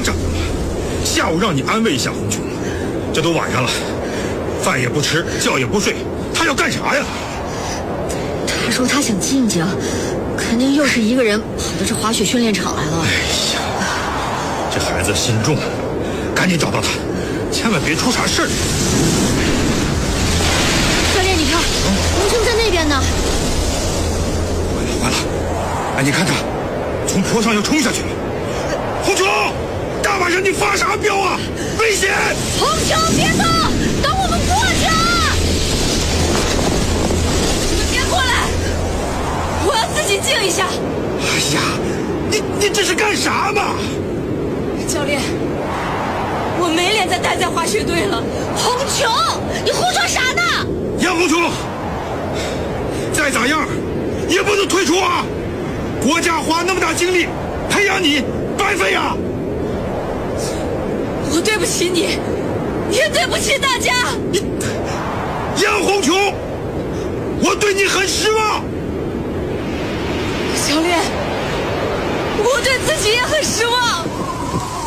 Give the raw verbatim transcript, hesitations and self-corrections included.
整了。下午让你安慰一下红琼，这都晚上了，饭也不吃，觉也不睡，他要干啥呀？ 他说他想静静，肯定又是一个人跑到这滑雪训练场来了。 哎呀，这孩子心重，赶紧找到他，千万别出啥事儿。 教练，你看，红琼在那边呢。 完了完了，哎，你看他从坡上要冲下去了。红琼，大晚上你发啥飙啊？危险！ 红琼，别动，等我们过去啊！你们别过来，我要自己静一下。 哎呀，你你这是干啥嘛？ 教练，我没脸再待在滑雪队了。红琼，你胡说啥呢？ 杨红琼，再咋样也不能退出啊！国家花那么大精力培养你，白费呀！ 我对不起你，也对不起大家。 你，杨红琼，我对你很失望。 教练，我对自己也很失望。